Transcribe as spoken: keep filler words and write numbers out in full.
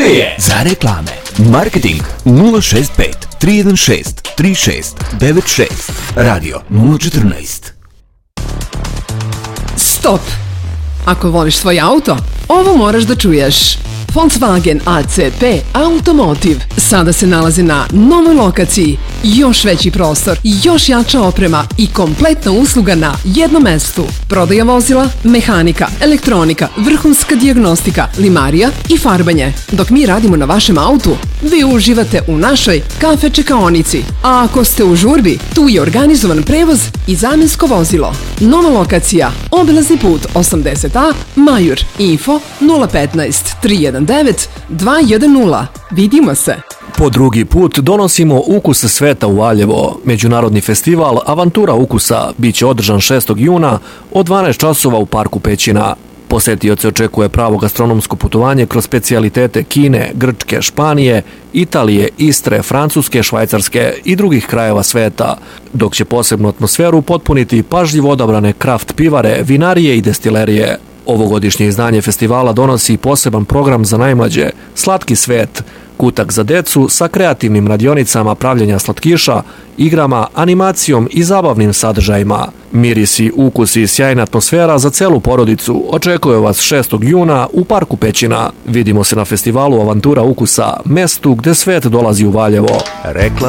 je za reklame. Marketing nula šest pet tri jedan šest tri šest devet šest. Radio nula četrnaest. Stop! Ako voliš svoj auto, ovo moraš da čuješ. Volkswagen A C P Automotive sada se nalazi na novoj lokaciji. Još veći prostor, još jača oprema i kompletna usluga na jednom mestu. Prodaja vozila, mehanika, elektronika, vrhunska dijagnostika, limarija i farbanje. Dok mi radimo na vašem autu, vi uživate u našoj kafe čekaonici. A ako ste u žurbi, tu je organizovan prevoz i zamjensko vozilo. Nova lokacija, obilazni put osamdeset A, Majur. Info nula petnaest tri jedan devet dva jedan nula. Vidimo se! Po drugi put donosimo Ukus sveta u Valjevo. Međunarodni festival Avantura ukusa biće održan šestog juna od dvanaest časova u parku Pećina. Posetioce očekuje pravo gastronomsko putovanje kroz specijalitete Kine, Grčke, Španije, Italije, Istre, Francuske, Švajcarske i drugih krajeva sveta, dok će posebnu atmosferu potpuniti pažljivo odabrane kraft pivare, vinarije i destilerije. Ovogodišnje izdanje festivala donosi poseban program za najmlađe, Slatki svet, kutak za decu sa kreativnim radionicama pravljenja slatkiša, igrama, animacijom i zabavnim sadržajima. Mirisi, ukusi i sjajna atmosfera za celu porodicu očekuje vas šestog juna u parku Pećina. Vidimo se na festivalu Avantura ukusa, mestu gde svet dolazi u Valjevo. Rekla